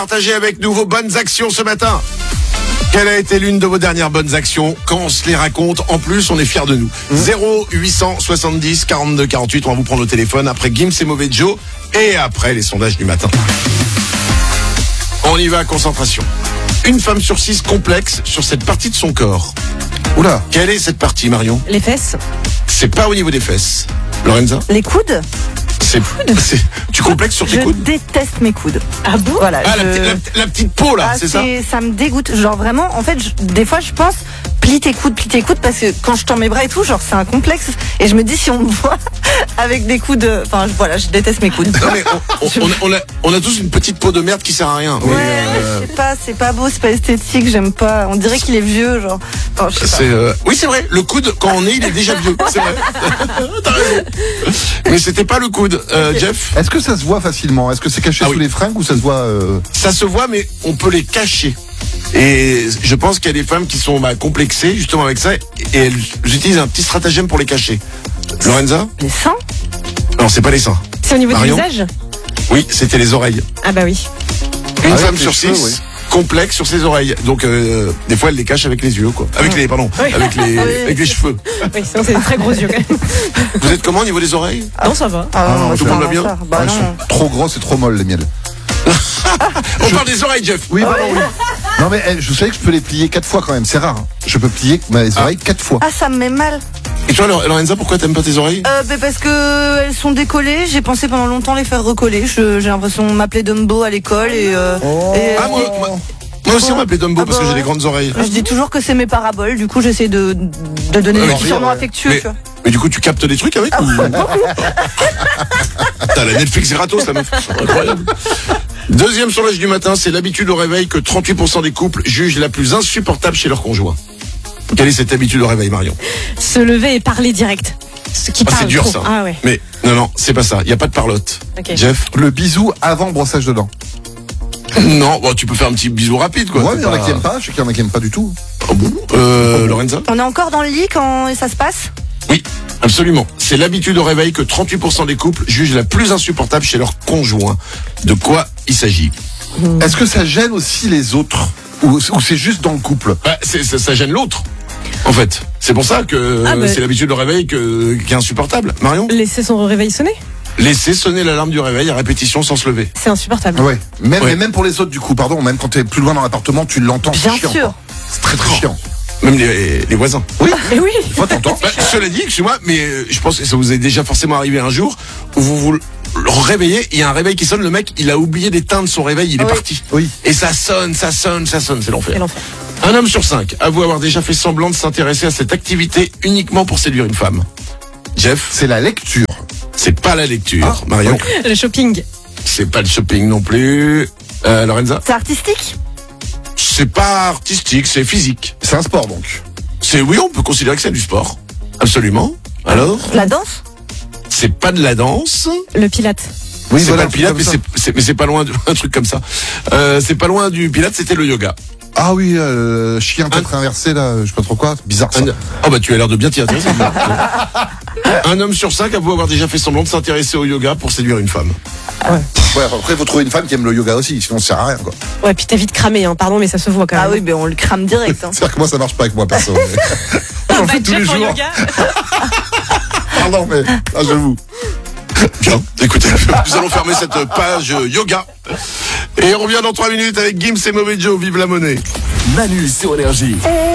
Partagez avec nous vos bonnes actions ce matin. Quelle a été l'une de vos dernières bonnes actions? Quand on se les raconte, en plus, on est fiers de nous. 0870 42 48, on va vous prendre au téléphone après Gims et Mauvais Joe et après les sondages du matin. On y va, concentration. Une femme sur 6 complexe sur cette partie de son corps. Oula. Quelle est cette partie, Marion? Les fesses. C'est pas au niveau des fesses. Lorenza? Les coudes. Tu complexes sur tes Je coudes? déteste mes coudes. Ah bon? Voilà. Ah, la petite peau là, Ah, c'est ça? Ça me dégoûte. Genre vraiment, en fait, des fois je pense, plie tes coudes, parce que quand je tends mes bras et tout, genre c'est un complexe. Et je me dis, si on me voit avec des coudes, enfin voilà, je déteste mes coudes. Non mais on a tous une petite peau de merde qui sert à rien. Mais, Ouais, je sais pas, c'est pas beau, c'est pas esthétique, j'aime pas. On dirait qu'il est vieux, genre. Enfin, je sais pas. Oui, c'est vrai, le coude, quand on est, il est déjà vieux. C'est vrai. T'as raison. Mais c'était pas le coude. Jeff? Est-ce que ça se voit facilement? Est-ce que c'est caché sous les fringues ou ça se voit Ça se voit, mais on peut les cacher. Et je pense qu'il y a des femmes qui sont complexées justement avec ça et elles utilisent un petit stratagème pour les cacher. Lorenza? Les seins? Non, c'est pas les seins. C'est au niveau Marion? du visage? Oui, c'était les oreilles. Ah bah oui. Une Avec femme les sur cheveux, 6 oui. complexe sur ses oreilles. Donc des fois elle les cache avec les yeux quoi. Avec les avec les cheveux. Oui, sinon c'est des très gros yeux quand même. Vous êtes comment au niveau des oreilles? Non, ça va. Ah, non, tout le monde va bien? Bah elles non. sont trop grosses et trop molles les miennes. On parle des oreilles, Jeff. Oui, pardon, oui. Non mais vous savez que je peux les plier 4 fois quand même, c'est rare. Hein. Je peux plier mes oreilles 4 fois. Ah, ça me met mal. Et toi Lorenza, pourquoi t'aimes pas tes oreilles? Parce que elles sont décollées. J'ai pensé pendant longtemps les faire recoller. J'ai l'impression qu'on m'appelait Dumbo à l'école et Ah moi aussi on m'appelait Dumbo parce que j'ai des grandes oreilles. je dis toujours que c'est mes paraboles. Du coup, j'essaie de donner des petits surnoms affectueux. Tu vois. Mais du coup tu captes des trucs avec ou... T'as la Netflix gratos la meuf. Incroyable. Deuxième sondage du matin, c'est l'habitude au réveil que 38% des couples jugent la plus insupportable chez leur conjoint. Quelle est cette habitude au réveil, Marion? Se lever et parler direct. Ce qui parle c'est dur trop. ça. Ah ouais. Mais non, c'est pas ça. Il y a pas de parlotte. Ok. Jeff? Le bisou avant le brossage de dents. Non, bon, tu peux faire un petit bisou rapide quoi. Ouais, C'est il y en a pas- qui aiment pas, je sais qu'il y en a qui aiment pas du tout. Oh bon Lorenza? On est encore dans le lit quand ça se passe? Oui, absolument. C'est l'habitude au réveil que 38% des couples jugent la plus insupportable chez leur conjoint. De quoi il s'agit? Est-ce que ça gêne aussi les autres ou c'est juste dans le couple? Ça gêne l'autre, en fait. C'est pour ça que c'est l'habitude au réveil qui est insupportable. Marion? Laisser son réveil sonner? Laisser sonner l'alarme du réveil à répétition sans se lever. C'est insupportable. Ouais. Mais Ouais. même pour les autres du coup, pardon, même quand t'es plus loin dans l'appartement, tu l'entends. Bien c'est chiant, sûr. quoi. C'est très très chiant. Même les voisins. Oui. Mais oui. Des fois t'entends. Cela dit, excusez-moi, mais je pense que ça vous est déjà forcément arrivé un jour où vous le réveillez, il y a un réveil qui sonne, le mec, il a oublié d'éteindre son réveil, il est parti. Oui. Et ça sonne, c'est l'enfer. C'est l'enfer. Un homme sur 5 avoue avoir déjà fait semblant de s'intéresser à cette activité uniquement pour séduire une femme. Jeff? C'est la lecture. C'est pas la lecture. Marion? Le shopping. C'est pas le shopping non plus. Lorenza? C'est artistique? C'est pas artistique, c'est physique. C'est un sport donc. Oui, on peut considérer que c'est du sport. Absolument. Alors? La danse? C'est pas de la danse. Le pilate. Oui, C'est voilà, pas le pilate, comme ça. mais c'est pas loin un truc comme ça. C'est pas loin du pilate, c'était le yoga. Ah oui, chien tête inversé là, je sais pas trop quoi, bizarre ça. Oh bah tu as l'air de bien t'y intéresser. Un homme sur 5 avoue avoir déjà fait semblant de s'intéresser au yoga pour séduire une femme. Ouais, après faut trouver une femme qui aime le yoga aussi, sinon ça sert à rien quoi. Ouais, puis t'as vite cramé, hein. Pardon, mais ça se voit quand même. Ah oui, ben on le crame direct. Hein. C'est-à-dire que moi ça marche pas avec moi perso. mais- J'en fais tous les Jeff en jours. yoga. Pardon mais j'avoue. Bien, écoutez, nous allons fermer cette page yoga. Et on revient dans 3 minutes avec Gims et Mauvais Joe, vive la monnaie. Manu sur Énergie.